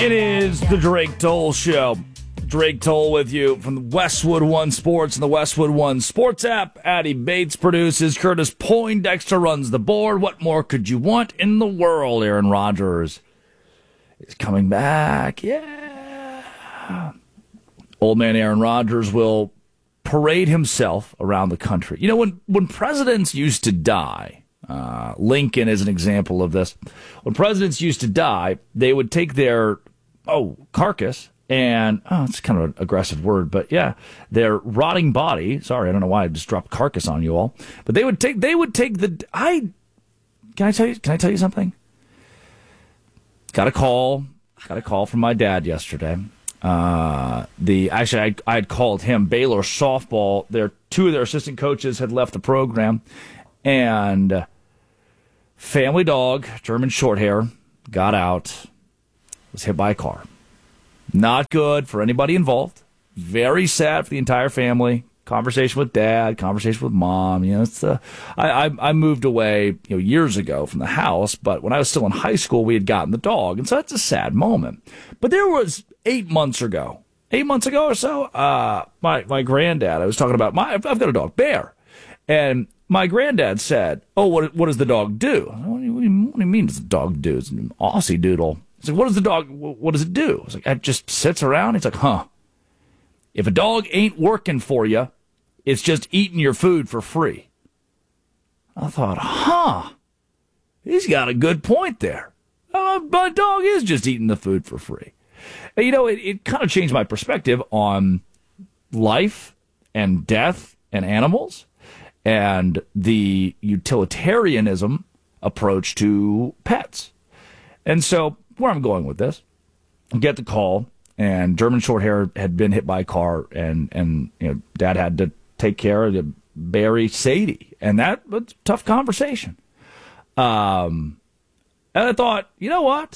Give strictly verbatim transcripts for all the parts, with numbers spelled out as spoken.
It is the Drake Toll Show. Drake Toll with you from the Westwood One Sports and the Westwood One Sports app. Addie Bates produces. Curtis Poindexter runs the board. What more could you want in the world? Aaron Rodgers is coming back. Yeah. Old man Aaron Rodgers will parade himself around the country. You know, when, when presidents used to die, uh, Lincoln is an example of this. When presidents used to die, they would take their, oh, carcass, and, oh, it's kind of an aggressive word, but yeah, their rotting body, sorry, I don't know why I just dropped carcass on you all, but they would take, they would take the, I, can I tell you, can I tell you something? Got a call, got a call from my dad yesterday. Uh, the actually, I I'd called him. Baylor softball. Their two of their assistant coaches had left the program, and uh, family dog, German Shorthair, got out, was hit by a car. Not good for anybody involved. Very sad for the entire family. Conversation with dad, conversation with mom. You know, it's uh, I, I I moved away you know years ago from the house, but when I was still in high school, we had gotten the dog, and so that's a sad moment. But there was eight months ago, eight months ago or so, uh, my my granddad. I was talking about my I've got a dog, Bear, and my granddad said, "Oh, what what does the dog do?" What do you, what do you, what do you mean? Does the dog do? It's an Aussie Doodle. He's like, "What does the dog? What does it do?" I was like, "It just sits around." He's like, "Huh." If a dog ain't working for you, it's just eating your food for free. I thought, huh, he's got a good point there. Uh, my dog is just eating the food for free. And, you know, it, it kind of changed my perspective on life and death and animals and the utilitarianism approach to pets. And so where I'm going with this, I get the call. And German Shorthair had been hit by a car, and, and you know, Dad had to take care of the Barry Sadie, and that was a tough conversation. Um, and I thought, you know what?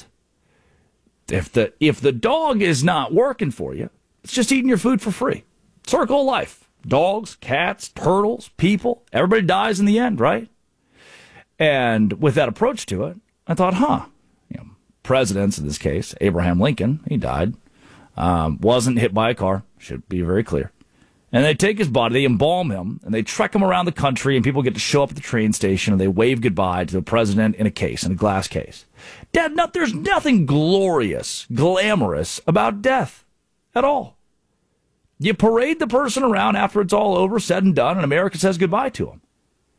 If the if the dog is not working for you, it's just eating your food for free. Circle of life: dogs, cats, turtles, people. Everybody dies in the end, right? And with that approach to it, I thought, huh? You know, presidents in this case, Abraham Lincoln, he died. Um, wasn't hit by a car, should be very clear. And they take his body, they embalm him, and they trek him around the country, and people get to show up at the train station, and they wave goodbye to the president in a case, in a glass case. Dad, no, there's nothing glorious, glamorous about death at all. You parade the person around after it's all over, said and done, and America says goodbye to him.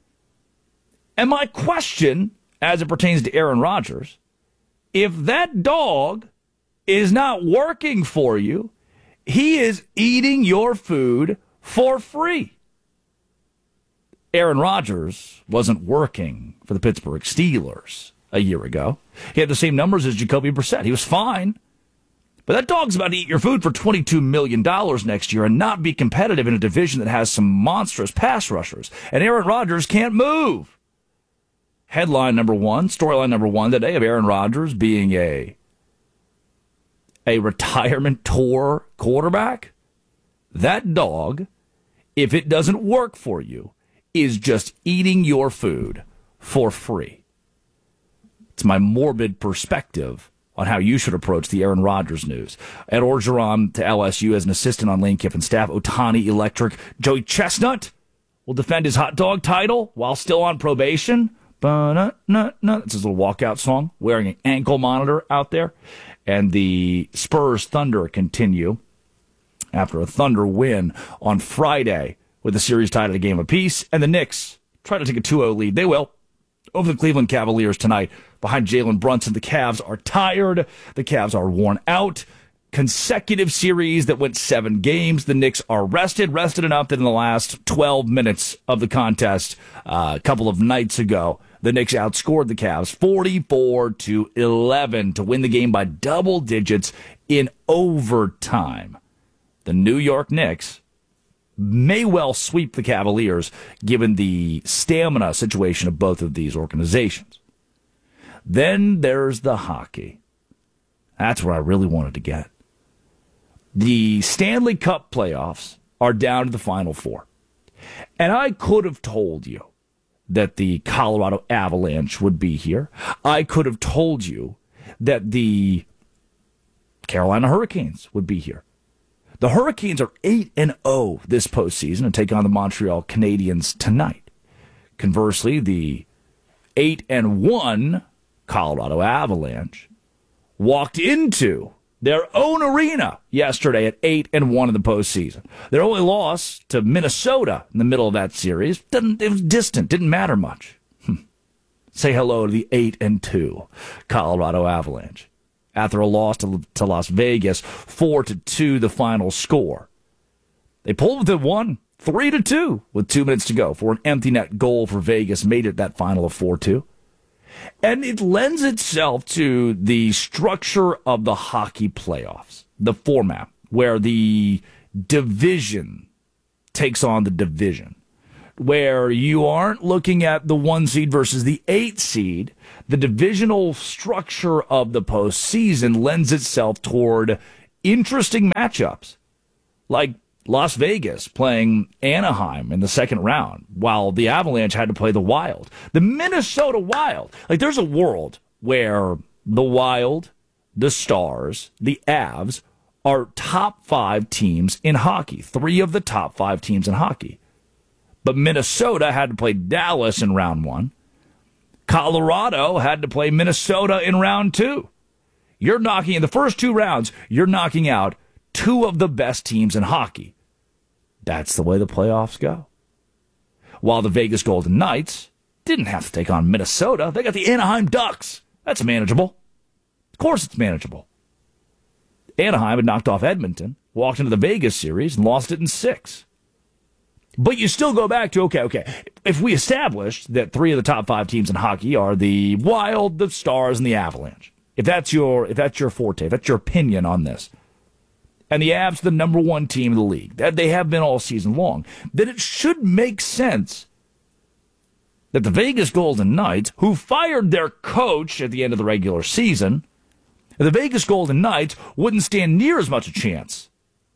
And my question, as it pertains to Aaron Rodgers, if that dog is not working for you, he is eating your food for free. Aaron Rodgers wasn't working for the Pittsburgh Steelers a year ago. He had the same numbers as Jacoby Brissett. He was fine. But that dog's about to eat your food for twenty-two million dollars next year and not be competitive in a division that has some monstrous pass rushers. And Aaron Rodgers can't move. Headline number one, storyline number one today of Aaron Rodgers being a a retirement tour quarterback. That dog, if it doesn't work for you, is just eating your food for free. It's my morbid perspective on how you should approach the Aaron Rodgers news. Ed Orgeron to L S U as an assistant on Lane Kiffin's staff. Otani Electric. Joey Chestnut will defend his hot dog title while still on probation. That's his little walkout song, wearing an ankle monitor out there. And the Spurs Thunder continue after a Thunder win on Friday with the series tied at a game apiece. And the Knicks try to take a two oh lead. They will over the Cleveland Cavaliers tonight behind Jalen Brunson. The Cavs are tired. The Cavs are worn out. Consecutive series that went seven games. The Knicks are rested, rested enough that in the last twelve minutes of the contest uh, a couple of nights ago, the Knicks outscored the Cavs forty-four to eleven to win the game by double digits in overtime. The New York Knicks may well sweep the Cavaliers given the stamina situation of both of these organizations. Then there's the hockey. That's where I really wanted to get. The Stanley Cup playoffs are down to the Final Four. And I could have told you that the Colorado Avalanche would be here. I could have told you that the Carolina Hurricanes would be here. The Hurricanes are eight and oh this postseason and take on the Montreal Canadiens tonight. Conversely, the eight and one Colorado Avalanche walked into their own arena yesterday at eight and one in the postseason. Their only loss to Minnesota in the middle of that series, didn't, it was distant, didn't matter much. Hm. Say hello to the eight and two Colorado Avalanche. After a loss to, to Las Vegas, four to two the final score. They pulled within one, three to two with two minutes to go for an empty net goal for Vegas, made it that final of four two. And it lends itself to the structure of the hockey playoffs, the format, where the division takes on the division, where you aren't looking at the one seed versus the eight seed. The divisional structure of the postseason lends itself toward interesting matchups, like Las Vegas playing Anaheim in the second round, while the Avalanche had to play the Wild. The Minnesota Wild. Like, there's a world where the Wild, the Stars, the Avs are top five teams in hockey. Three of the top five teams in hockey. But Minnesota had to play Dallas in round one. Colorado had to play Minnesota in round two. You're knocking, in the first two rounds, you're knocking out two of the best teams in hockey. That's the way the playoffs go. While the Vegas Golden Knights didn't have to take on Minnesota, they got the Anaheim Ducks. That's manageable. Of course it's manageable. Anaheim had knocked off Edmonton, walked into the Vegas series, and lost it in six. But you still go back to, okay, okay, if we established that three of the top five teams in hockey are the Wild, the Stars, and the Avalanche, if that's your if that's your forte, if that's your opinion on this, and the Avs the number one team in the league, that they have been all season long, then it should make sense that the Vegas Golden Knights, who fired their coach at the end of the regular season, the Vegas Golden Knights wouldn't stand near as much a chance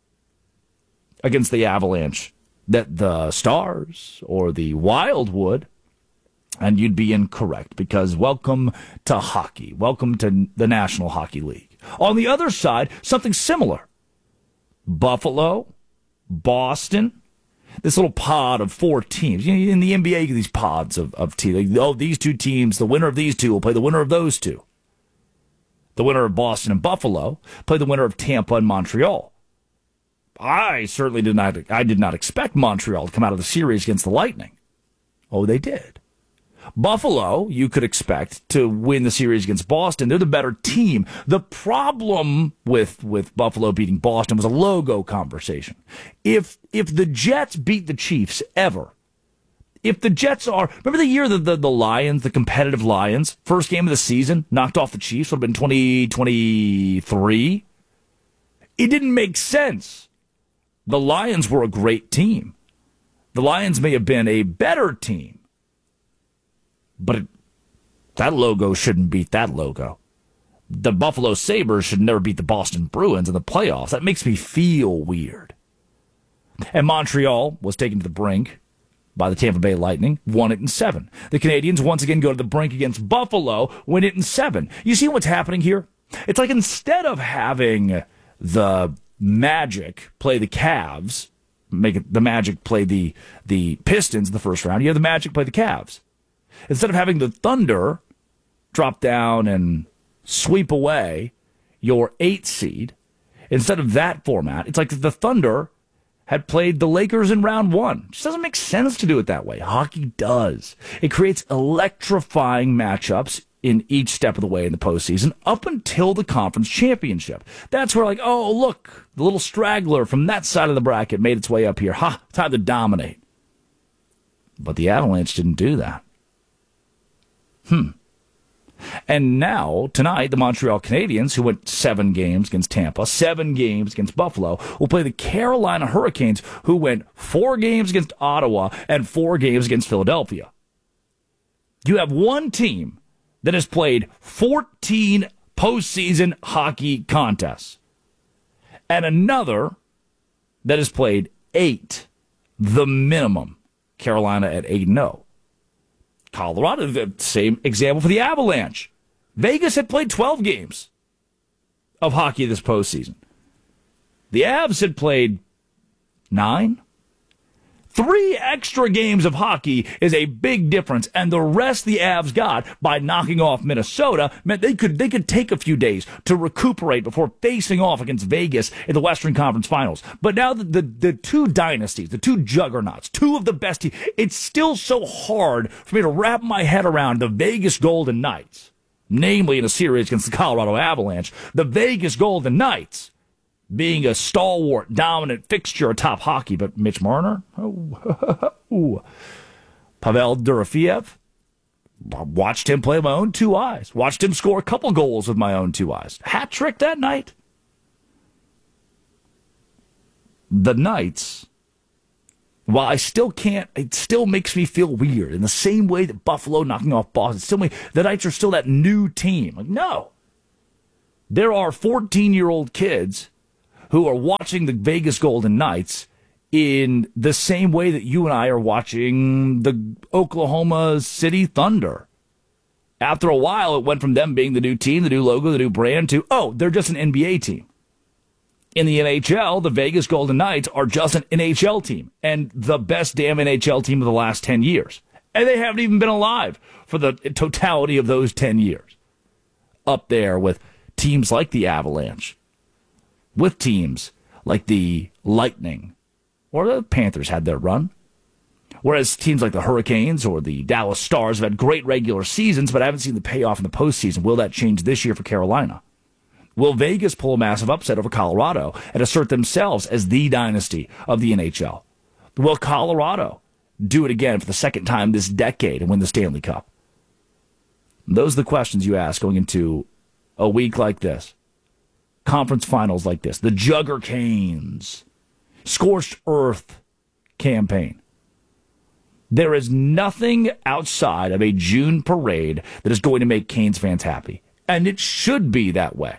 against the Avalanche that the Stars or the Wild would. And you'd be incorrect, because welcome to hockey. Welcome to the National Hockey League. On the other side, something similar. Buffalo, Boston, this little pod of four teams. You know, in the N B A, these pods of, of teams. Oh, these two teams, the winner of these two will play the winner of those two. The winner of Boston and Buffalo play the winner of Tampa and Montreal. I certainly did not, I did not expect Montreal to come out of the series against the Lightning. Oh, they did. Buffalo, you could expect to win the series against Boston. They're the better team. The problem with, with Buffalo beating Boston was a logo conversation. If if the Jets beat the Chiefs ever, if the Jets are, remember the year that the, the Lions, the competitive Lions, first game of the season, knocked off the Chiefs, would have been twenty twenty-three? It didn't make sense. The Lions were a great team. The Lions may have been a better team. But it, that logo shouldn't beat that logo. The Buffalo Sabres should never beat the Boston Bruins in the playoffs. That makes me feel weird. And Montreal was taken to the brink by the Tampa Bay Lightning, won it in seven. The Canadiens once again go to the brink against Buffalo, win it in seven. You see what's happening here? It's like instead of having the Magic play the Cavs, make it, the Magic play the, the Pistons in the first round, you have the Magic play the Cavs. Instead of having the Thunder drop down and sweep away your eight seed, instead of that format, it's like the Thunder had played the Lakers in round one. It just doesn't make sense to do it that way. Hockey does. It creates electrifying matchups in each step of the way in the postseason up until the conference championship. That's where, like, oh, look, the little straggler from that side of the bracket made its way up here. Ha, time to dominate. But the Avalanche didn't do that. Hmm. And now, tonight, the Montreal Canadiens, who went seven games against Tampa, seven games against Buffalo, will play the Carolina Hurricanes, who went four games against Ottawa and four games against Philadelphia. You have one team that has played fourteen postseason hockey contests, and another that has played eight, the minimum. Carolina at eight and oh. Colorado, the same example for the Avalanche. Vegas had played twelve games of hockey this postseason. The Avs had played nine. Three extra games of hockey is a big difference, and the rest the Avs got by knocking off Minnesota meant they could they could take a few days to recuperate before facing off against Vegas in the Western Conference Finals. But now the, the, the two dynasties, the two juggernauts, two of the best teams, it's still so hard for me to wrap my head around the Vegas Golden Knights, namely in a series against the Colorado Avalanche, the Vegas Golden Knights being a stalwart, dominant fixture atop hockey. But Mitch Marner, oh, Pavel Dorofeev, watched him play with my own two eyes. Watched him score a couple goals with my own two eyes. Hat trick that night. The Knights, while I still can't, it still makes me feel weird in the same way that Buffalo knocking off Boston. Still, make, the Knights are still that new team. Like, no. There are fourteen-year-old kids who are watching the Vegas Golden Knights in the same way that you and I are watching the Oklahoma City Thunder. After a while, it went from them being the new team, the new logo, the new brand, to, oh, they're just an N B A team. In the N H L, the Vegas Golden Knights are just an N H L team, and the best damn N H L team of the last ten years. And they haven't even been alive for the totality of those ten years. Up there with teams like the Avalanche, with teams like the Lightning, or the Panthers had their run. Whereas teams like the Hurricanes or the Dallas Stars have had great regular seasons, but I haven't seen the payoff in the postseason. Will that change this year for Carolina? Will Vegas pull a massive upset over Colorado and assert themselves as the dynasty of the N H L? Will Colorado do it again for the second time this decade and win the Stanley Cup? Those are the questions you ask going into a week like this. Conference finals like this, the Jugger Canes, Scorched Earth campaign. There is nothing outside of a June parade that is going to make Canes fans happy. And it should be that way.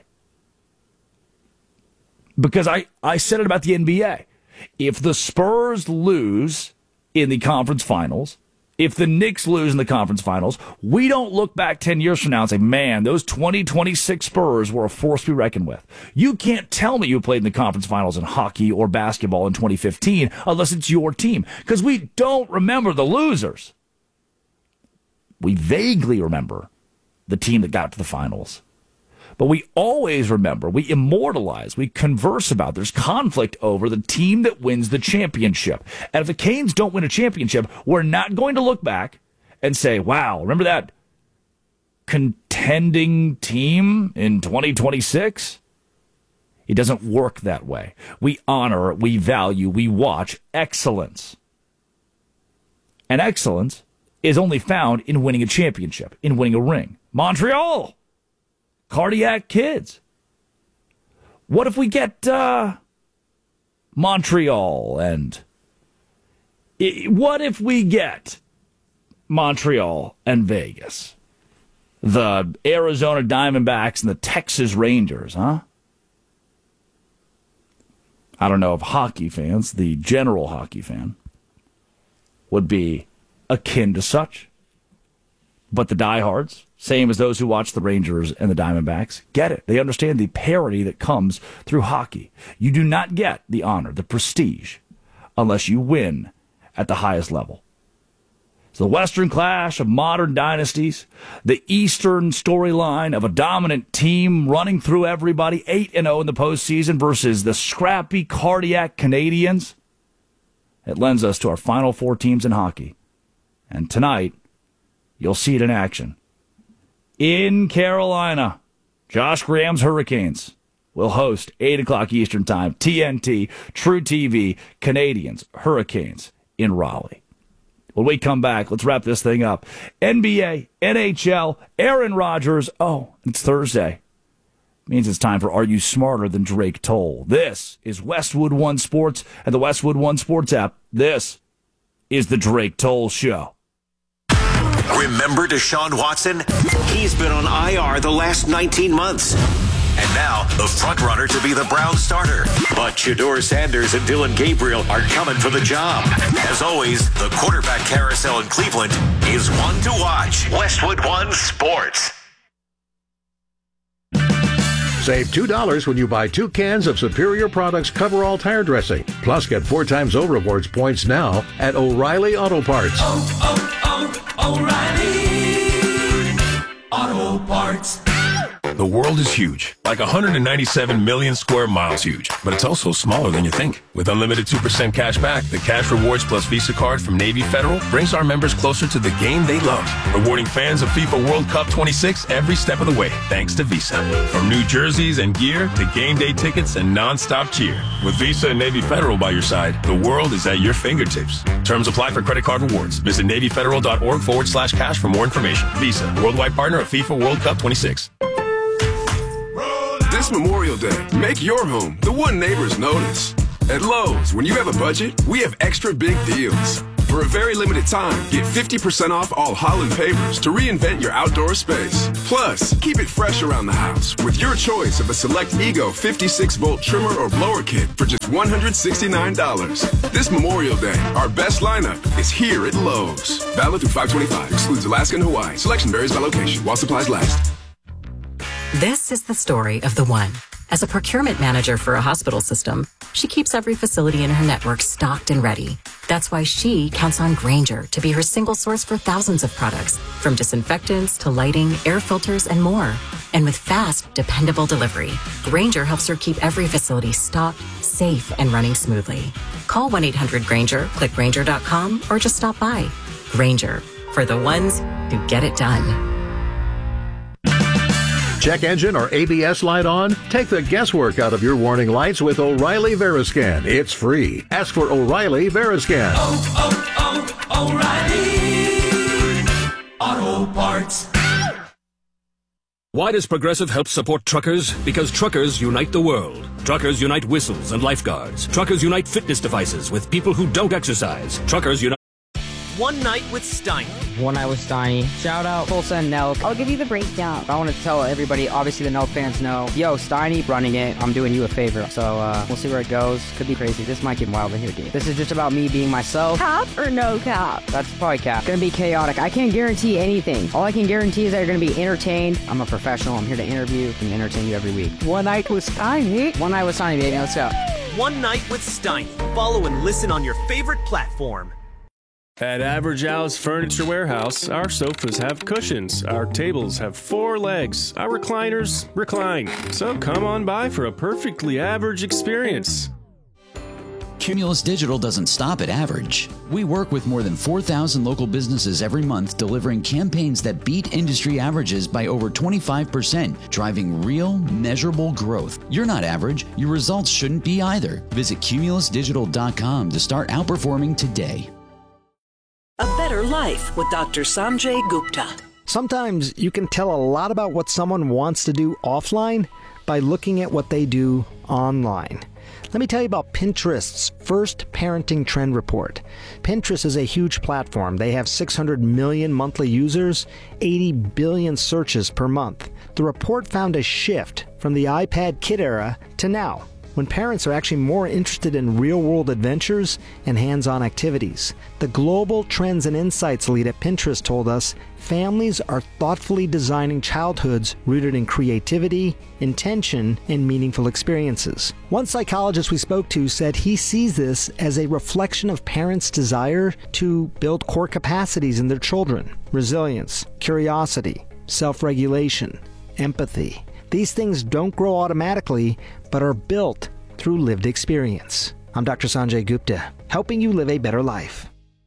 Because I, I said it about the N B A. If the Spurs lose in the conference finals, if the Knicks lose in the conference finals, we don't look back ten years from now and say, man, those twenty twenty-six Spurs were a force to be reckoned with. You can't tell me you played in the conference finals in hockey or basketball in twenty fifteen unless it's your team, because we don't remember the losers. We vaguely remember the team that got to the finals. But we always remember, we immortalize, we converse about, there's conflict over the team that wins the championship. And if the Canes don't win a championship, we're not going to look back and say, wow, remember that contending team in twenty twenty-six? It doesn't work that way. We honor, we value, we watch excellence. And excellence is only found in winning a championship, in winning a ring. Montreal! Cardiac Kids. What if we get uh, Montreal and it, what if we get Montreal and Vegas? The Arizona Diamondbacks and the Texas Rangers, huh? I don't know if hockey fans, the general hockey fan, would be akin to such. But the diehards, same as those who watch the Rangers and the Diamondbacks, get it. They understand the parity that comes through hockey. You do not get the honor, the prestige, unless you win at the highest level. So the Western clash of modern dynasties, the Eastern storyline of a dominant team running through everybody, eight and oh in the postseason versus the scrappy cardiac Canadians, it lends us to our final four teams in hockey. And tonight, you'll see it in action. In Carolina, Josh Graham's Hurricanes will host eight o'clock Eastern Time, T N T, True T V, Canadians, Hurricanes in Raleigh. When we come back, let's wrap this thing up. N B A, N H L, Aaron Rodgers. Oh, it's Thursday. Means it's time for Are You Smarter Than Drake Toll? This is Westwood One Sports and the Westwood One Sports app. This is the Drake Toll Show. Remember Deshaun Watson? He's been on I R the last nineteen months. And now, the front-runner to be the Browns starter. But Shedeur Sanders and Dylan Gabriel are coming for the job. As always, the quarterback carousel in Cleveland is one to watch. Westwood One Sports. Save two dollars when you buy two cans of Superior Products Coverall tire dressing. Plus, get four times O Rewards points now at O'Reilly Auto Parts. Oh, oh, oh, O'Reilly Auto Parts. The world is huge, like one hundred ninety-seven million square miles huge, but it's also smaller than you think. With unlimited two percent cash back, the Cash Rewards Plus Visa card from Navy Federal brings our members closer to the game they love, rewarding fans of FIFA World Cup twenty-six every step of the way, thanks to Visa. From new jerseys and gear to game day tickets and non-stop cheer. With Visa and Navy Federal by your side, the world is at your fingertips. Terms apply for credit card rewards. Visit NavyFederal.org forward slash cash for more information. Visa, worldwide partner of FIFA World Cup twenty-six. This Memorial Day, make your home the one neighbors notice. At Lowe's, when you have a budget, we have extra big deals. For a very limited time, get fifty percent off all Holland pavers to reinvent your outdoor space. Plus, keep it fresh around the house with your choice of a select Ego fifty-six volt trimmer or blower kit for just one hundred sixty-nine dollars. This Memorial Day, our best lineup is here at Lowe's. Valid through five twenty-five, excludes Alaska and Hawaii. Selection varies by location while supplies last. This is the story of the one. As a procurement manager for a hospital system, she keeps every facility in her network stocked and ready. That's why she counts on Grainger to be her single source for thousands of products, from disinfectants to lighting, air filters, and more. And with fast, dependable delivery, Grainger helps her keep every facility stocked, safe, and running smoothly. Call one eight hundred Grainger, click Grainger dot com, or just stop by. Grainger, for the ones who get it done. Check engine or A B S light on? Take the guesswork out of your warning lights with O'Reilly Veriscan. It's free. Ask for O'Reilly Veriscan. Oh, oh, oh, O'Reilly Auto Parts. Why does Progressive help support truckers? Because truckers unite the world. Truckers unite whistles and lifeguards. Truckers unite fitness devices with people who don't exercise. Truckers unite... One Night with Steiny. One Night with Steiny. Shout out Tulsa and Nelk. I'll give you the breakdown. I want to tell everybody, obviously the Nelk fans know, yo, Steiny running it, I'm doing you a favor. So uh, we'll see where it goes. Could be crazy. This might get wild in here, dude. This is just about me being myself. Cap or no cap? That's probably cap. It's gonna be chaotic. I can't guarantee anything. All I can guarantee is that you're gonna be entertained. I'm a professional. I'm here to interview and entertain you every week. One Night with Steiny. One Night with Steiny, baby. Let's go. One Night with Steiny. Follow and listen on your favorite platform. At Average Al's Furniture Warehouse, our sofas have cushions, our tables have four legs, our recliners recline. So come on by for a perfectly average experience. Cumulus Digital doesn't stop at average. We work with more than four thousand local businesses every month, delivering campaigns that beat industry averages by over twenty-five percent, driving real, measurable growth. You're not average. Your results shouldn't be either. Visit Cumulus Digital dot com to start outperforming today. A Better Life with Doctor Sanjay Gupta. Sometimes you can tell a lot about what someone wants to do offline by looking at what they do online. Let me tell you about Pinterest's first parenting trend report. Pinterest is a huge platform. They have six hundred million monthly users, eighty billion searches per month. The report found a shift from the iPad kid era to now, when parents are actually more interested in real-world adventures and hands-on activities. The Global Trends and Insights lead at Pinterest told us families are thoughtfully designing childhoods rooted in creativity, intention, and meaningful experiences. One psychologist we spoke to said he sees this as a reflection of parents' desire to build core capacities in their children: resilience, curiosity, self-regulation, empathy. These things don't grow automatically, but are built through lived experience. I'm Doctor Sanjay Gupta, helping you live a better life.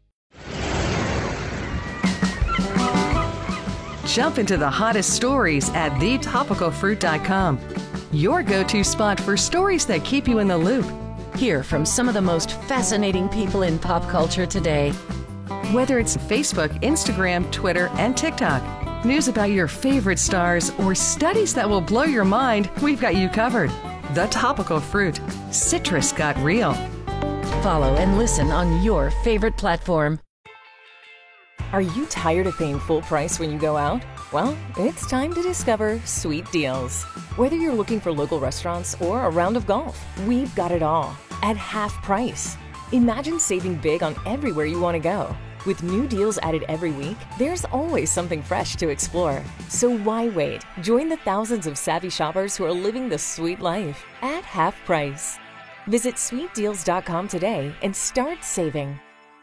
Jump into the hottest stories at the topical fruit dot com. Your go-to spot for stories that keep you in the loop. Hear from some of the most fascinating people in pop culture today. Whether it's Facebook, Instagram, Twitter, and TikTok, news about your favorite stars, or studies that will blow your mind, we've got you covered. The Topical Fruit. Citrus got real. Follow and listen on your favorite platform. Are you tired of paying full price when you go out? Well, it's time to discover Sweet Deals. Whether you're looking for local restaurants or a round of golf, we've got it all at half price. Imagine saving big on everywhere you want to go. With new deals added every week, there's always something fresh to explore. So why wait? Join the thousands of savvy shoppers who are living the sweet life at half price. Visit sweet deals dot com today and start saving.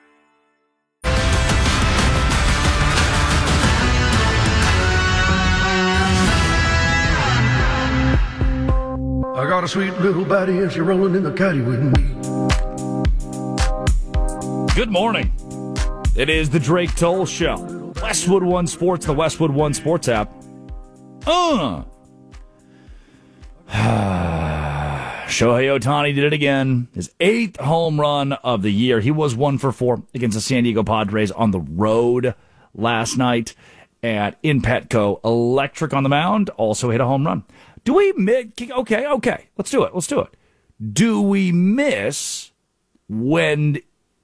I got a sweet little body and she's rolling in the caddy with me. Good morning. It is the Drake Toll Show. Westwood One Sports, the Westwood One Sports app. Uh. Shohei Ohtani did it again. His eighth home run of the year. He was one for four against the San Diego Padres on the road last night at in Petco. Electric on the mound. Also hit a home run. Do we miss? Okay, okay. Let's do it. Let's do it. Do we miss when...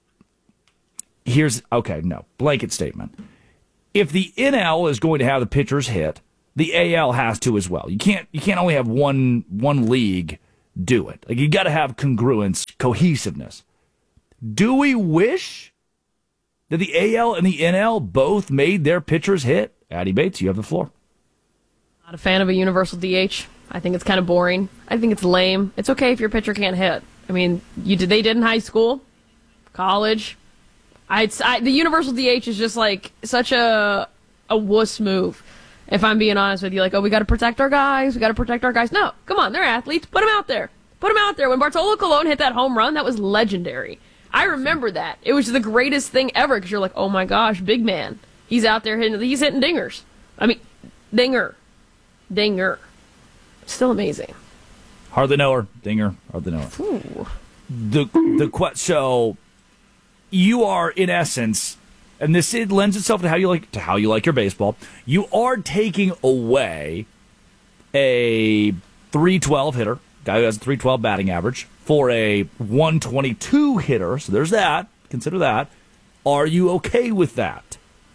Here's... Okay, no. Blanket statement. If the N L is going to have the pitchers hit, the A L has to as well. You can't you can't only have one one league do it. Like, you got to have congruence, cohesiveness. Do we wish that the A L and the N L both made their pitchers hit? Addie Bates, you have the floor. Not a fan of a universal D H. I think it's kind of boring. I think it's lame. It's okay if your pitcher can't hit. I mean, you did they did in high school, college. I'd, I, the universal D H is just like such a a wuss move. If I'm being honest with you, like, oh, we got to protect our guys. We got to protect our guys. No, come on, they're athletes. Put them out there. Put them out there. When Bartolo Colon hit that home run, that was legendary. I remember that. It was the greatest thing ever because you're like, oh my gosh, big man. He's out there hitting. He's hitting dingers. I mean, dinger, dinger. Still amazing. Hardly know her, dinger. Hardly know her. Ooh. The the Quet Show. You are in essence. And this it lends itself to how you like to how you like your baseball. You are taking away a three twelve hitter, guy who has a three twelve batting average, for a one twenty-two hitter. So there's that. Consider that. Are you okay with that?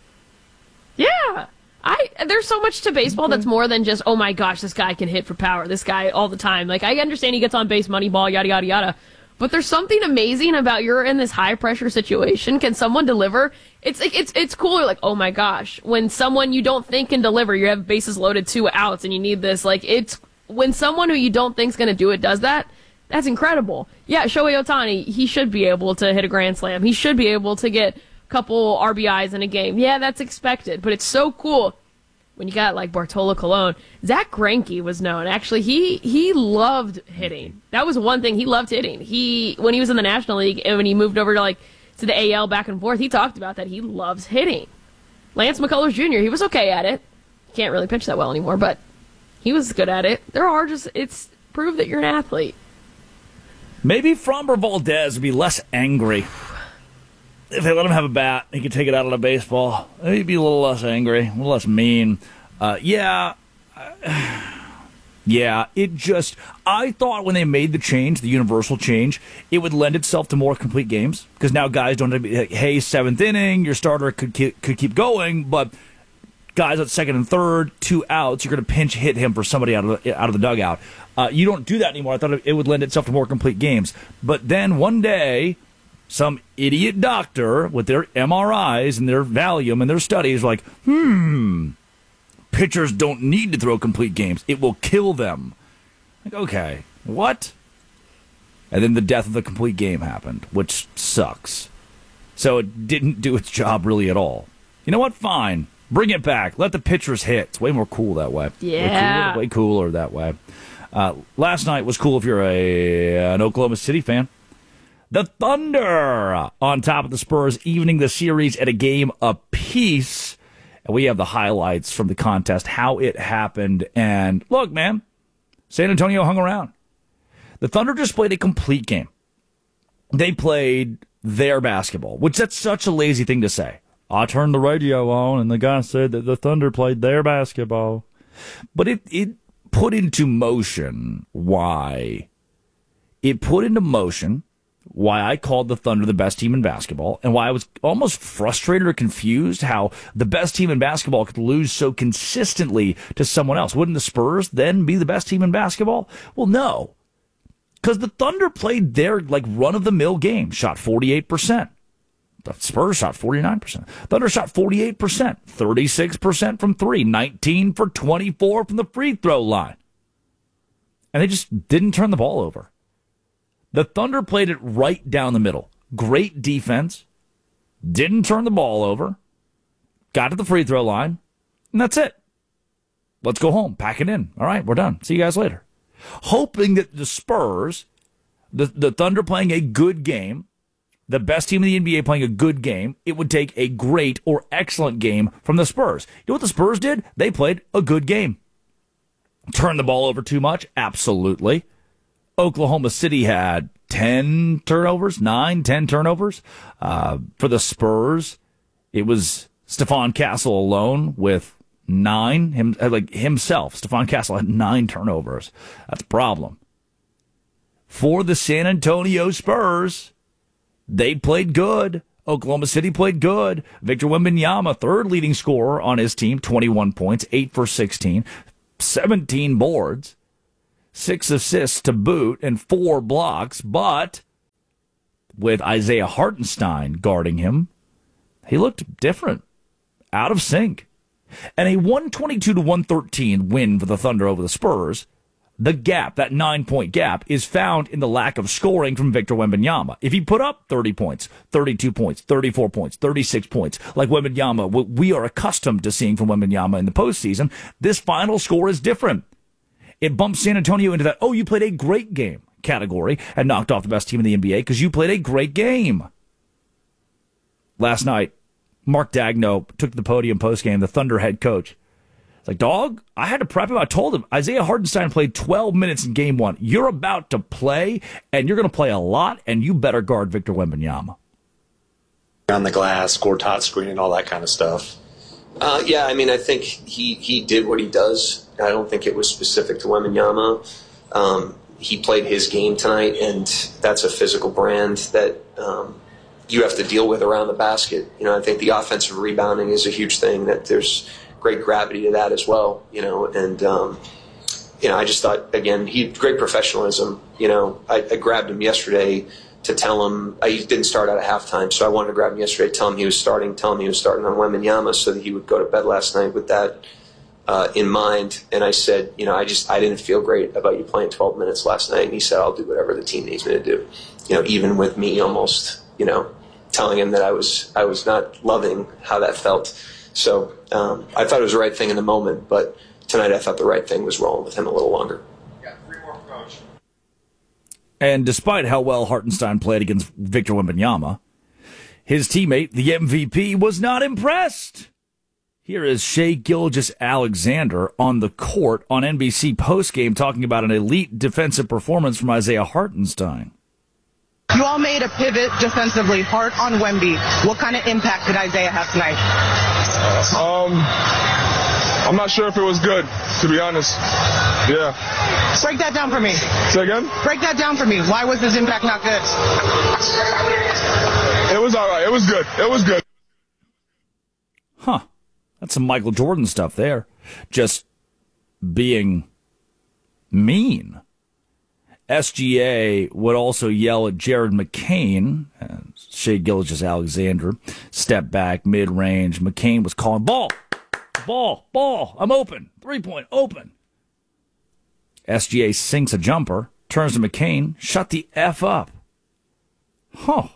Yeah. I there's so much to baseball that's more than just, oh my gosh, this guy can hit for power. This guy all the time. Like, I understand he gets on base, money ball, yada yada yada. But there's something amazing about you're in this high pressure situation. Can someone deliver? It's like it's it's cooler. Like, oh my gosh, when someone you don't think can deliver, you have bases loaded, two outs, and you need this. Like, it's when someone who you don't think's going to do it does that. That's incredible. Yeah, Shohei Ohtani, he should be able to hit a grand slam. He should be able to get a couple R B Is in a game. Yeah, that's expected, but it's so cool. When you got like Bartolo Colon, Zach Greinke was known. Actually, he he loved hitting. That was one thing. He loved hitting. He when he was in the National League and when he moved over to like to the A L back and forth, he talked about that. He loves hitting. Lance McCullers Junior, he was okay at it. Can't really pitch that well anymore, but he was good at it. There are just it's prove that you're an athlete. Maybe Framber Valdez would be less angry. If they let him have a bat, he could take it out on a baseball. He'd be a little less angry, a little less mean. Uh, yeah. Yeah, it just... I thought when they made the change, the universal change, it would lend itself to more complete games. Because now guys don't have to be, like, hey, seventh inning, your starter could keep, could keep going, but guys at second and third, two outs, you're going to pinch hit him for somebody out of the, out of the dugout. Uh, you don't do that anymore. I thought it would lend itself to more complete games. But then one day... some idiot doctor with their M R Is and their Valium and their studies like, hmm, pitchers don't need to throw complete games. It will kill them. Like, okay, what? And then the death of the complete game happened, which sucks. So it didn't do its job really at all. You know what? Fine. Bring it back. Let the pitchers hit. It's way more cool that way. Yeah. Way cooler, way cooler that way. Uh, last night was cool if you're a an Oklahoma City fan. The Thunder on top of the Spurs, evening the series at a game apiece. And we have the highlights from the contest, how it happened. And look, man, San Antonio hung around. The Thunder just played a complete game. They played their basketball, which that's such a lazy thing to say. I turned the radio on and the guy said that the Thunder played their basketball. But it, it put into motion why. It put into motion why I called the Thunder the best team in basketball and why I was almost frustrated or confused how the best team in basketball could lose so consistently to someone else. Wouldn't the Spurs then be the best team in basketball? Well, no. Because the Thunder played their like run-of-the-mill game, shot forty-eight percent. The Spurs shot forty-nine percent. Thunder shot forty-eight percent, thirty-six percent from three, nineteen for twenty-four from the free throw line. And they just didn't turn the ball over. The Thunder played it right down the middle. Great defense. Didn't turn the ball over. Got to the free throw line. And that's it. Let's go home. Pack it in. All right, we're done. See you guys later. Hoping that the Spurs, the, the Thunder playing a good game, the best team in the N B A playing a good game, it would take a great or excellent game from the Spurs. You know what the Spurs did? They played a good game. Turned the ball over too much? Absolutely. Oklahoma City had ten turnovers, nine, ten turnovers. Uh, for the Spurs, it was Stephon Castle alone with nine. Him, like himself, Stephon Castle had nine turnovers. That's a problem. For the San Antonio Spurs, they played good. Oklahoma City played good. Victor Wembanyama, third leading scorer on his team, twenty-one points, eight for sixteen, seventeen boards, six assists to boot, and four blocks. But with Isaiah Hartenstein guarding him, he looked different, out of sync. And a one twenty-two to one thirteen win for the Thunder over the Spurs. The gap, that nine-point gap, is found in the lack of scoring from Victor Wembanyama. If he put up thirty points, thirty-two points, thirty-four points, thirty-six points, like Wembanyama, what we are accustomed to seeing from Wembanyama in the postseason, this final score is different. It bumps San Antonio into that, oh, you played a great game category and knocked off the best team in the N B A because you played a great game. Last night, Mark Daigneault took the podium postgame, the Thunder head coach. It's like, dog, I had to prep him. I told him, Isaiah Hartenstein played twelve minutes in game one. You're about to play, and you're going to play a lot, and you better guard Victor Wembanyama. On the glass, score top screen, and all that kind of stuff. Uh, yeah, I mean, I think he, he did what he does. I don't think it was specific to Wembanyama. Um, he played his game tonight, and that's a physical brand that um, you have to deal with around the basket. You know, I think the offensive rebounding is a huge thing, that there's great gravity to that as well, you know, and, um, you know, I just thought, again, he had great professionalism. You know, I, I grabbed him yesterday to tell him, I, he didn't start out at halftime, so I wanted to grab him yesterday, tell him he was starting, tell him he was starting on Wembanyama so that he would go to bed last night with that uh, in mind. And I said, you know, I just, I didn't feel great about you playing twelve minutes last night. And he said, I'll do whatever the team needs me to do. You know, even with me almost, you know, telling him that I was, I was not loving how that felt. So um, I thought it was the right thing in the moment, but tonight I thought the right thing was rolling with him a little longer. And despite how well Hartenstein played against Victor Wembanyama, his teammate, the M V P, was not impressed. Here is Shai Gilgeous-Alexander on the court on N B C postgame talking about an elite defensive performance from Isaiah Hartenstein. You all made a pivot defensively hard on Wemby. What kind of impact did Isaiah have tonight? Um, I'm not sure if it was good, to be honest. Yeah. Break that down for me. Say again? Break that down for me. Why was his impact not good? It was all right. It was good. It was good. Huh. That's some Michael Jordan stuff there. Just being mean. S G A would also yell at Jared McCain. Uh, Shai Gilgeous-Alexander stepped back mid-range. McCain was calling, ball, ball, ball. I'm open. Three-point, open. S G A sinks a jumper, turns to McCain. Shut the F up. Huh.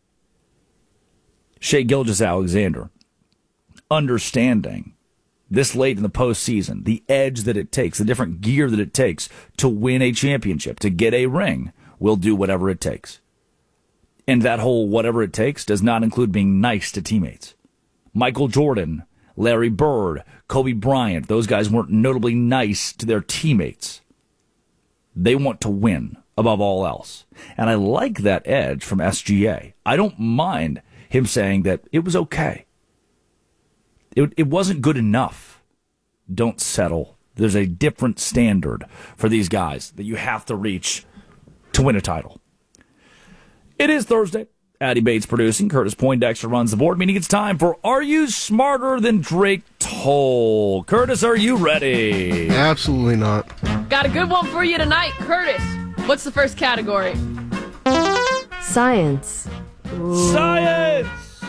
Shai Gilgeous-Alexander, understanding this late in the postseason, the edge that it takes, the different gear that it takes to win a championship, to get a ring, will do whatever it takes. And that whole whatever it takes does not include being nice to teammates. Michael Jordan, Larry Bird, Kobe Bryant, those guys weren't notably nice to their teammates. They want to win above all else. And I like that edge from S G A. I don't mind him saying that it was okay. It, it wasn't good enough. Don't settle. There's a different standard for these guys that you have to reach to win a title. It is Thursday. Addy Bates producing. Curtis Poindexter runs the board, meaning it's time for Are You Smarter Than Drake Toll? Curtis, are you ready? Absolutely not. Got a good one for you tonight, Curtis. What's the first category? Science. Science!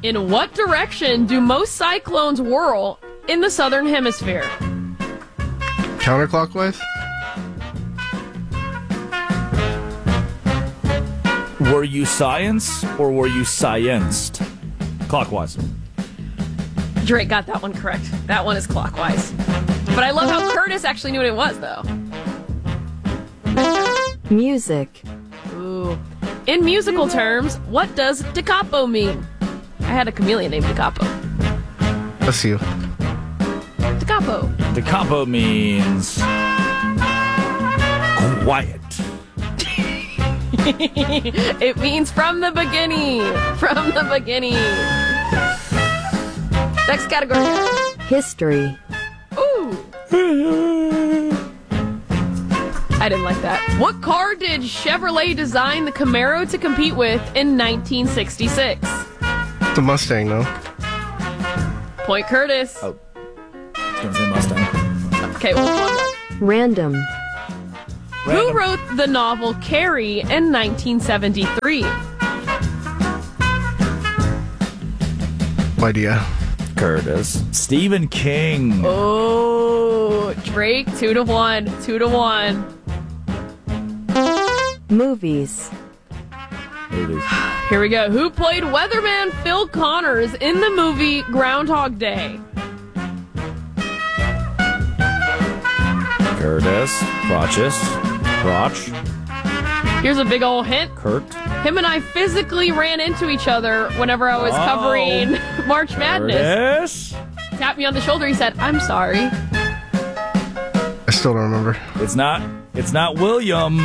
In what direction do most cyclones whirl in the southern hemisphere? Counterclockwise? Were you science or were you scienced? Clockwise. Drake got that one correct. That one is clockwise. But I love how Curtis actually knew what it was, though. Music. Ooh. In musical terms, what does da capo mean? I had a chameleon named da capo. Let's see. Da capo. Da capo means quiet. It means from the beginning. From the beginning. Next category. History. Ooh. I didn't like that. What car did Chevrolet design the Camaro to compete with in nineteen sixty-six? The Mustang, no? Point Curtis. Oh. I was going to say Mustang. Okay, well, Random. Who wrote the novel Carrie in nineteen seventy-three? No idea. Curtis. Stephen King. Oh, Drake, two to one. Two to one. Movies. Movies. Here we go. Who played weatherman Phil Connors in the movie Groundhog Day? Curtis. Crotches. Crotch. Here's a big old hint. Kurt. Him and I physically ran into each other whenever I was Oh. covering March Madness. Curtis. Tapped me on the shoulder. He said, "I'm sorry." I still don't remember. It's not. It's not William.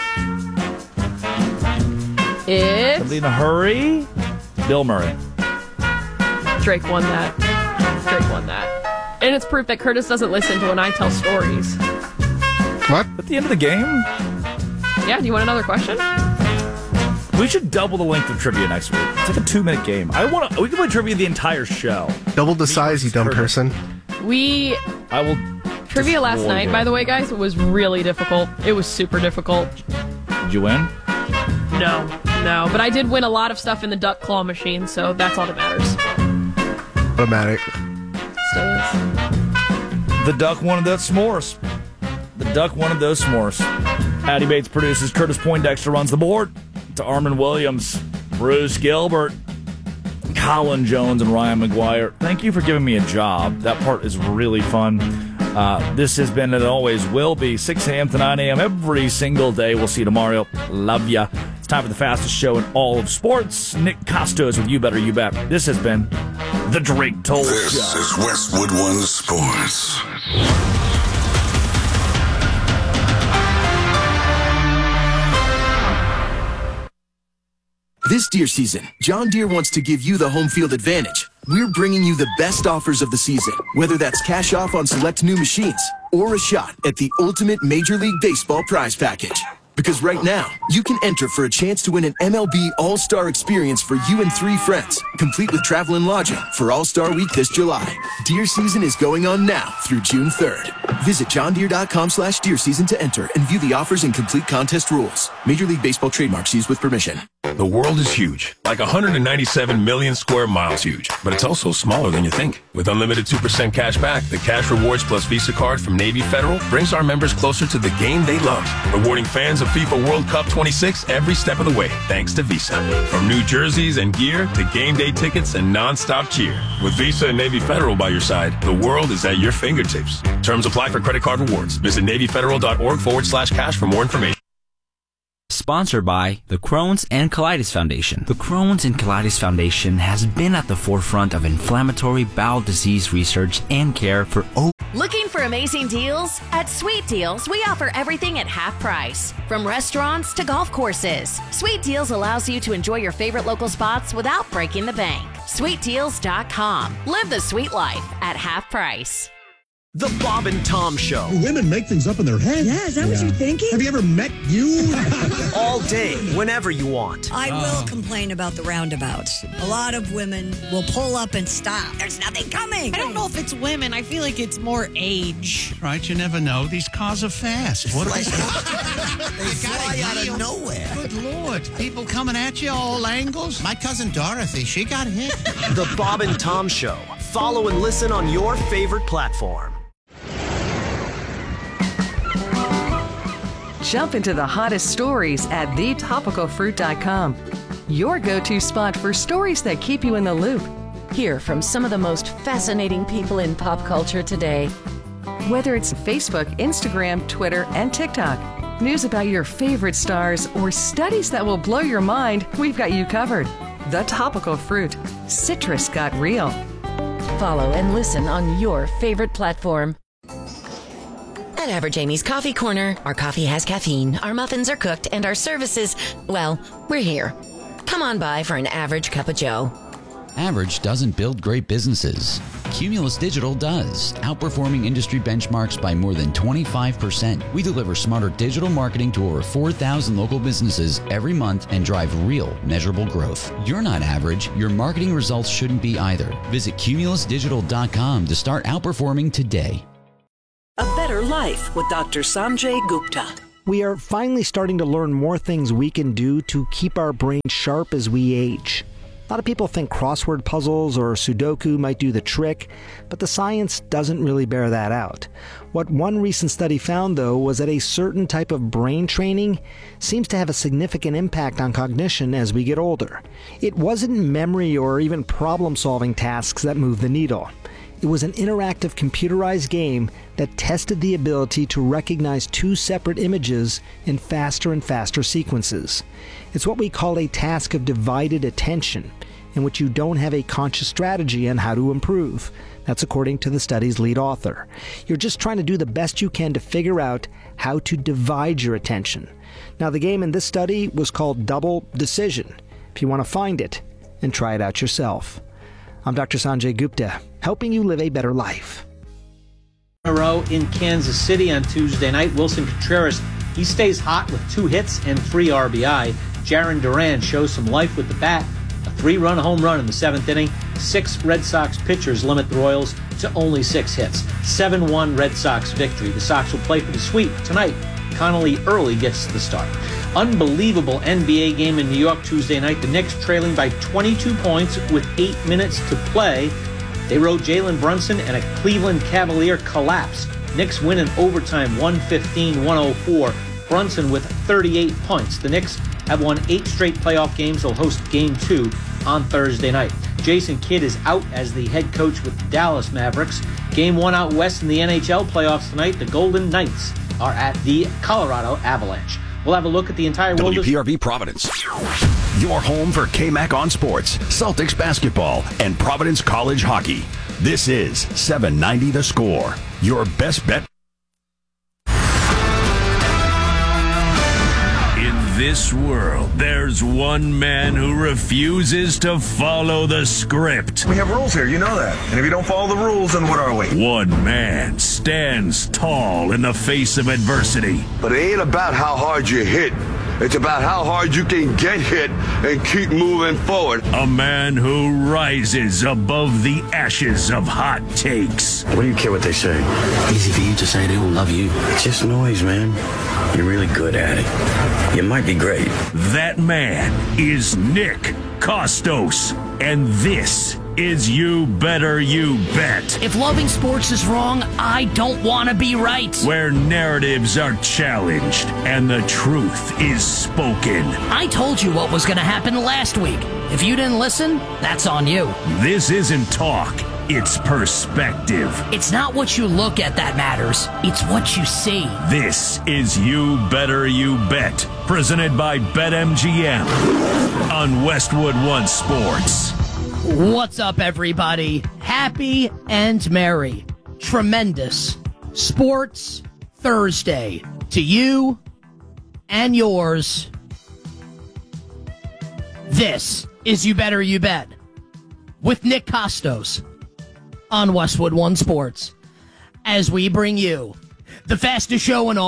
It's Somebody in a hurry. Bill Murray. Drake won that. Drake won that. And it's proof that Curtis doesn't listen to when I tell stories. What? At the end of the game? Yeah, do you want another question? We should double the length of trivia next week. It's like a two-minute game. I want to. We can play trivia the entire show. Double the size, you dumb person. We I will. trivia last destroy night, you. by the way, guys, was really difficult. It was super difficult. Did you win? No, no, but I did win a lot of stuff in the duck claw machine, so that's all that matters. Automatic. Still is. The duck wanted those s'mores. The duck wanted those s'mores. Addie Bates produces. Curtis Poindexter runs the board. To Armin Williams, Bruce Gilbert, Colin Jones, and Ryan McGuire. Thank you for giving me a job. That part is really fun. Uh, this has been, and it always will be, six a.m. to nine a.m. every single day. We'll see you tomorrow. Love ya. It's time for the fastest show in all of sports. Nick Costos with You Better You Bet. This has been The Drake Toll This Show. is Westwood One Sports. This deer season, John Deere wants to give you the home field advantage. We're bringing you the best offers of the season, whether that's cash off on select new machines or a shot at the ultimate Major League Baseball prize package. Because right now, you can enter for a chance to win an M L B All-Star experience for you and three friends, complete with travel and lodging for All-Star Week this July. Deer season is going on now through June third. Visit johndeere.com slash deer season to enter and view the offers and complete contest rules. Major League Baseball trademarks used with permission. The world is huge, like one hundred ninety-seven million square miles huge, but it's also smaller than you think. With unlimited two percent cash back, the Cash Rewards Plus Visa card from Navy Federal brings our members closer to the game they love, rewarding fans of FIFA World Cup twenty-six every step of the way, thanks to Visa. From new jerseys and gear to game day tickets and non-stop cheer. With Visa and Navy Federal by your side, the world is at your fingertips. Terms apply for credit card rewards. Visit NavyFederal.org forward slash cash for more information. Sponsored by the Crohn's and Colitis Foundation. The Crohn's and Colitis Foundation has been at the forefront of inflammatory bowel disease research and care for over. Looking for amazing deals? At Sweet Deals, we offer everything at half price. From restaurants to golf courses. Sweet Deals allows you to enjoy your favorite local spots without breaking the bank. sweet deals dot com. Live the sweet life at half price. The Bob and Tom Show. Women make things up in their head. Yeah, is that what you're thinking? Have you ever met you? All day, whenever you want. I will complain about the roundabouts. A lot of women will pull up and stop. There's nothing coming. I don't know if it's women. I feel like it's more age. Right, you never know. These cars are fast. What are they? They fly out of nowhere. Good Lord. People coming at you all angles. My cousin Dorothy, she got hit. The Bob and Tom Show. Follow and listen on your favorite platform. Jump into the hottest stories at the topical fruit dot com. Your go-to spot for stories that keep you in the loop. Hear from some of the most fascinating people in pop culture today. Whether it's Facebook, Instagram, Twitter, and TikTok, news about your favorite stars, or studies that will blow your mind, we've got you covered. The Topical Fruit. Citrus got real. Follow and listen on your favorite platform. At Average Amy's Coffee Corner, our coffee has caffeine, our muffins are cooked, and our services, well, we're here. Come on by for an average cup of joe. Average doesn't build great businesses. Cumulus Digital does, outperforming industry benchmarks by more than twenty-five percent. We deliver smarter digital marketing to over four thousand local businesses every month and drive real, measurable growth. You're not average. Your marketing results shouldn't be either. Visit cumulus digital dot com to start outperforming today. A Better Life with Doctor Sanjay Gupta. We are finally starting to learn more things we can do to keep our brains sharp as we age. A lot of people think crossword puzzles or Sudoku might do the trick, but the science doesn't really bear that out. What one recent study found, though, was that a certain type of brain training seems to have a significant impact on cognition as we get older. It wasn't memory or even problem-solving tasks that moved the needle. It was an interactive computerized game that tested the ability to recognize two separate images in faster and faster sequences. It's what we call a task of divided attention, in which you don't have a conscious strategy on how to improve. That's according to the study's lead author. You're just trying to do the best you can to figure out how to divide your attention. Now, the game in this study was called Double Decision. If you want to find it and try it out yourself. I'm Doctor Sanjay Gupta, helping you live a better life. In a row in Kansas City on Tuesday night, Wilson Contreras, he stays hot with two hits and three R B I. Jarren Duran shows some life with the bat. A three-run home run in the seventh inning. Six Red Sox pitchers limit the Royals to only six hits. seven one Red Sox victory. The Sox will play for the sweep tonight. Connolly Early gets the start. Unbelievable N B A game in New York Tuesday night. The Knicks trailing by twenty-two points with eight minutes to play. They rode Jalen Brunson and a Cleveland Cavalier collapse. Knicks win in overtime one fifteen to one oh four. Brunson with thirty-eight points. The Knicks have won eight straight playoff games. They'll host game two on Thursday night. Jason Kidd is out as the head coach with the Dallas Mavericks. Game one out west in the N H L playoffs tonight. The Golden Knights are at the Colorado Avalanche. We'll have a look at the entire world. W P R V Providence. Your home for K-Mac on Sports, Celtics basketball, and Providence College hockey. This is seven ninety The Score. Your best bet. In this world, there's one man who refuses to follow the script. We have rules here, you know that. And if you don't follow the rules, then what are we? One man stands tall in the face of adversity. But it ain't about how hard you hit. It's about how hard you can get hit and keep moving forward. A man who rises above the ashes of hot takes. What do you care what they say? Easy for you to say they don't love you. It's just noise, man. You're really good at it. You might be great. That man is Nick Kostos. And this is You Better You Bet. If loving sports is wrong, I don't want to be right. Where narratives are challenged and the truth is spoken. I told you what was going to happen last week. If you didn't listen, that's on you. This isn't talk. It's perspective. It's not what you look at that matters. It's what you see. This is You Better You Bet, presented by BetMGM on Westwood One Sports. What's up, everybody? Happy and merry, tremendous Sports Thursday to you and yours. This is You Better You Bet with Nick Kostos on Westwood One Sports. as we bring you the fastest show in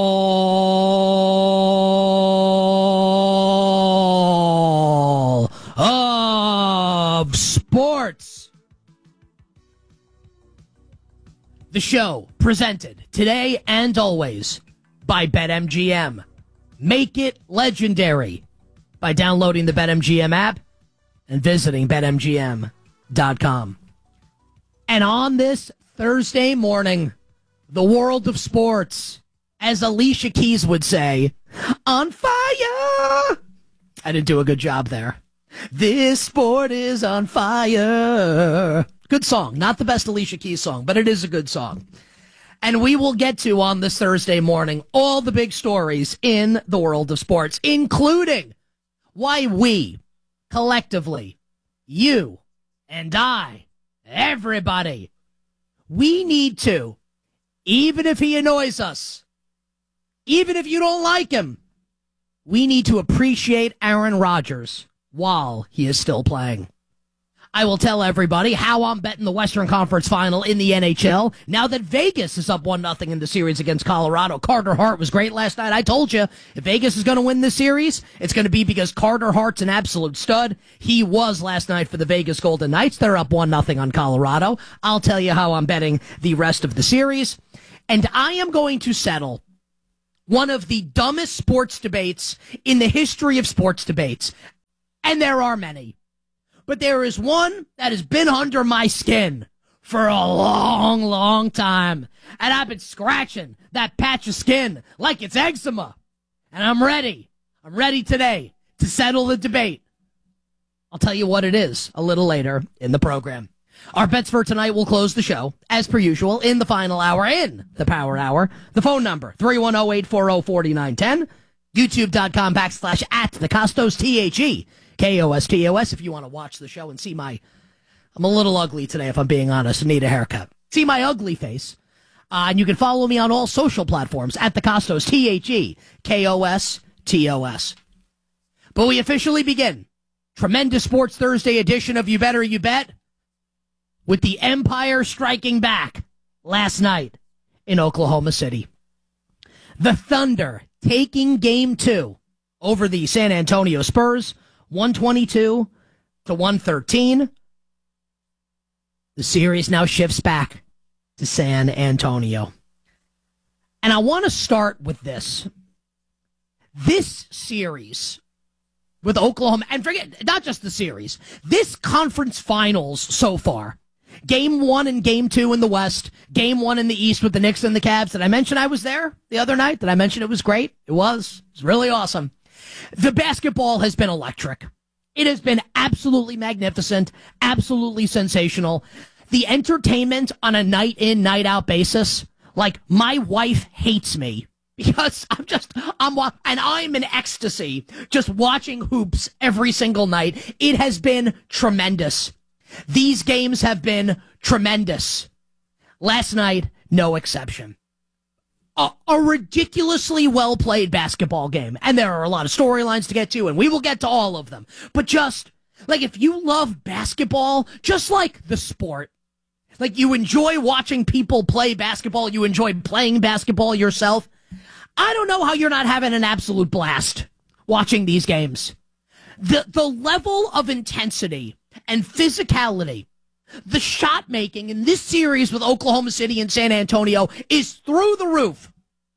all of sports. The show presented today and always by BetMGM. Make it legendary by downloading the BetMGM app and visiting Bet M G M dot com. And on this Thursday morning, the world of sports, as Alicia Keys would say, on fire. I didn't do a good job there. This sport is on fire. Good song. Not the best Alicia Keys song, but it is a good song. And we will get to, on this Thursday morning, all the big stories in the world of sports, including why we, collectively, you and I, everybody, we need to, even if he annoys us, even if you don't like him, we need to appreciate Aaron Rodgers while he is still playing. I will tell everybody how I'm betting the Western Conference Final in the N H L now that Vegas is up one nothing in the series against Colorado. Carter Hart was great last night. I told you, if Vegas is going to win this series, it's going to be because Carter Hart's an absolute stud. He was last night for the Vegas Golden Knights. They're up one nothing on Colorado. I'll tell you how I'm betting the rest of the series. And I am going to settle one of the dumbest sports debates in the history of sports debates. And there are many. But there is one that has been under my skin for a long, long time. And I've been scratching that patch of skin like it's eczema. And I'm ready. I'm ready today to settle the debate. I'll tell you what it is a little later in the program. Our bets for tonight will close the show, as per usual, in the final hour, in the power hour. The phone number, three one zero, eight four zero, four nine one zero. YouTube.com backslash at the Costos, T H E. K O S T O S, if you want to watch the show and see my, I'm a little ugly today, if I'm being honest, and need a haircut. See my ugly face. Uh, and you can follow me on all social platforms at the Costos, T H E K O S T O S. But we officially begin. Tremendous Sports Thursday edition of You Better You Bet with the Empire striking back last night in Oklahoma City. The Thunder taking game two over the San Antonio Spurs. one twenty-two to one thirteen. The series now shifts back to San Antonio. And I want to start with this. This series with Oklahoma, and forget, not just the series, this conference finals so far. Game one and game two in the West. Game one in the East with the Knicks and the Cavs. Did I mention I was there the other night? Did I mention it was great? It was. It was really awesome. The basketball has been electric. It has been absolutely magnificent, absolutely sensational. The entertainment on a night in, night out basis, like my wife hates me because I'm just, I'm, and I'm in ecstasy just watching hoops every single night. It has been tremendous. These games have been tremendous. Last night, no exception. A, a ridiculously well-played basketball game. And there are a lot of storylines to get to, and we will get to all of them. But just, like, if you love basketball, just like the sport, like you enjoy watching people play basketball, you enjoy playing basketball yourself, I don't know how you're not having an absolute blast watching these games. The, the level of intensity and physicality, the shot making in this series with Oklahoma City and San Antonio is through the roof.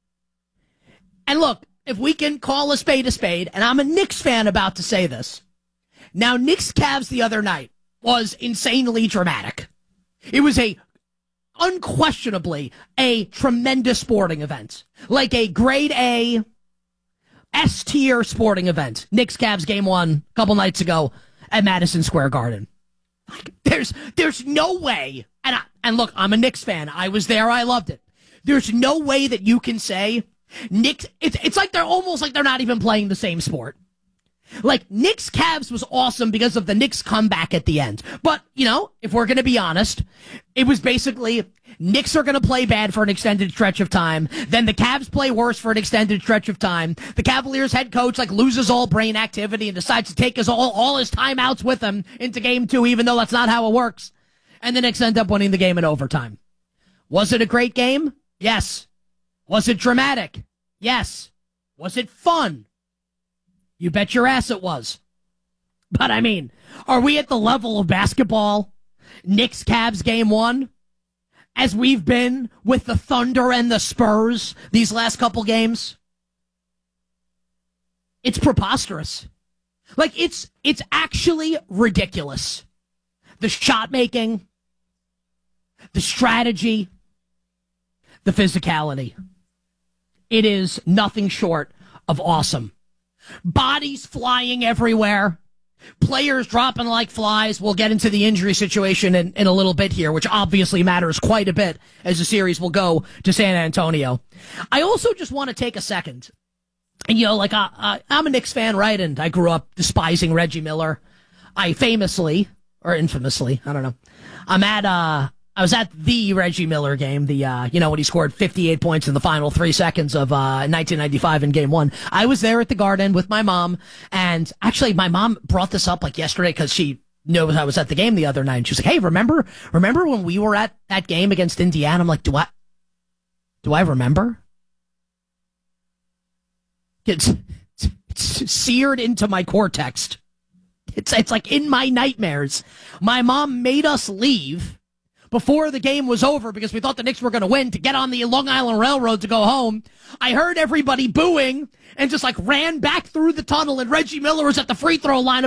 And look, if we can call a spade a spade, and I'm a Knicks fan about to say this. Now, Knicks Cavs the other night was insanely dramatic. It was a, unquestionably, a tremendous sporting event. Like a grade A, S-tier sporting event. Knicks Cavs game one a couple nights ago at Madison Square Garden. Like, there's there's no way, and I, and look, I'm a Knicks fan. I was there. I loved it. There's no way that you can say Knicks. It's it's like they're almost like they're not even playing the same sport. Like Knicks Cavs was awesome because of the Knicks comeback at the end. But you know, if we're gonna be honest, it was basically Knicks are gonna play bad for an extended stretch of time. Then the Cavs play worse for an extended stretch of time. The Cavaliers head coach like loses all brain activity and decides to take his all all his timeouts with him into game two, even though that's not how it works. And the Knicks end up winning the game in overtime. Was it a great game? Yes. Was it dramatic? Yes. Was it fun? You bet your ass it was. But I mean, are we at the level of basketball, Knicks Cavs game one, as we've been with the Thunder and the Spurs these last couple games? It's preposterous. Like, it's it's actually ridiculous. The shot making, the strategy, the physicality. It is nothing short of awesome. Bodies flying everywhere. Players dropping like flies. We'll get into the injury situation in, in a little bit here, which obviously matters quite a bit as the series will go to San Antonio. I also just want to take a second. And, you know, like, uh, uh, I'm a Knicks fan, right? And I grew up despising Reggie Miller. I famously, or infamously, I don't know. I'm at, uh, I was at the Reggie Miller game, the, uh, you know, when he scored fifty-eight points in the final three seconds of, uh, nineteen ninety-five in game one. I was there at the Garden with my mom. And actually, my mom brought this up like yesterday because she knew I was at the game the other night. And she was like, hey, remember, remember when we were at that game against Indiana? I'm like, do I, do I remember? It's, it's seared into my cortex. It's it's like in my nightmares. My mom made us leave before the game was over because we thought the Knicks were going to win to get on the Long Island Railroad to go home. I heard everybody booing and just like ran back through the tunnel, and Reggie Miller was at the free throw line